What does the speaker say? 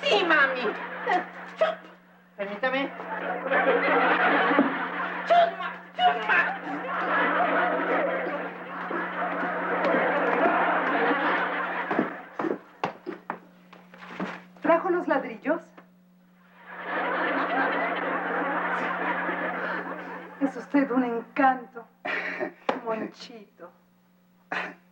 Sí, mami. Permítame. Chusma, chusma. ¿Trajo los ladrillos? Es usted un encanto, Monchito.